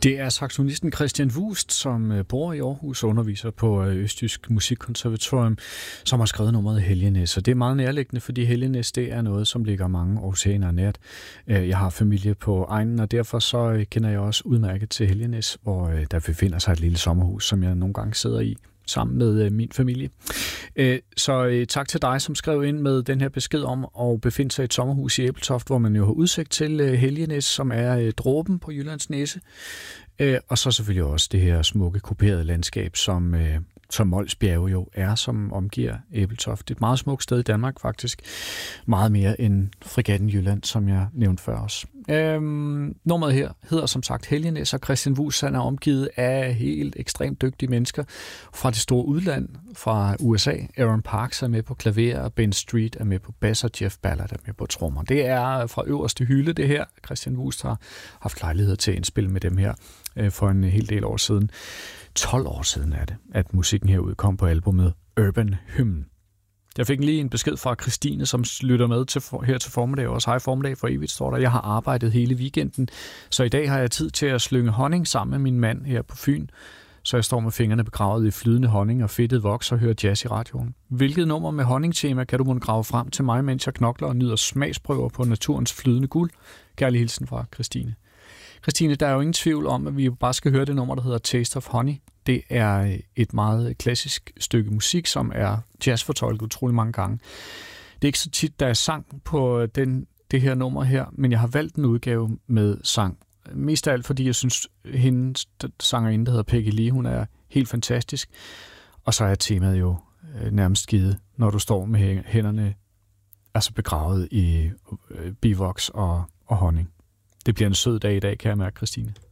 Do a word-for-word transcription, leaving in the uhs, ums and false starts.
Det er saxofonisten Christian Wust, som bor i Aarhus og underviser på Østjysk Musikkonservatorium, som har skrevet nummeret Helgenæs. Og det er meget nærliggende, fordi Helgenæs, det er noget, som ligger mange oceaner nært. Jeg har familie på egnen, og derfor så kender jeg også udmærket til Helgenæs, hvor der befinder sig et lille sommerhus, som jeg nogle gange sidder i sammen med min familie. Så tak til dig, som skrev ind med den her besked om at befinde sig i et sommerhus i Ebeltoft, hvor man jo har udsigt til Helgenæs, som er dråben på Jyllands Næse. Og så selvfølgelig også det her smukke, kuperede landskab, som, som Mols Bjerge jo er, som omgiver Ebeltoft. Et meget smukt sted i Danmark, faktisk. Meget mere end Fregatten Jylland, som jeg nævnte før os. Øhm, nummeret her hedder som sagt Helgenæs, og Christian Wust er omgivet af helt ekstremt dygtige mennesker fra det store udland, fra U S A. Aaron Parks er med på klaver, og Ben Street er med på bass, og Jeff Ballard er med på trommer. Det er fra øverste hylde, det her. Christian Wust har haft lejlighed til at indspille med dem her øh, for en hel del år siden. tolv år siden er det, at musikken her udkom på albumet Urban Hymn. Jeg fik lige en besked fra Christine, som lytter med til for, her til formiddag. Også hej formiddag for evigt, står der. Jeg har arbejdet hele weekenden, så i dag har jeg tid til at slynge honning sammen med min mand her på Fyn. Så jeg står med fingrene begravet i flydende honning og fedtet voks og hører jazz i radioen. Hvilket nummer med honningtema kan du måtte grave frem til mig, mens jeg knokler og nyder smagsprøver på naturens flydende guld? Kærlig hilsen fra Christine. Christine, der er jo ingen tvivl om, at vi bare skal høre det nummer, der hedder Taste of Honey. Det er et meget klassisk stykke musik, som er jazzfortolket utrolig mange gange. Det er ikke så tit, der er sang på den, det her nummer her, men jeg har valgt en udgave med sang. Mest af alt, fordi jeg synes, hendes sangerinde, der hedder Peggy Lee, hun er helt fantastisk. Og så er temaet jo nærmest givet, når du står med hænderne altså begravet i bivoks og, og honning. Det bliver en sød dag i dag, kan jeg mærke, Christine.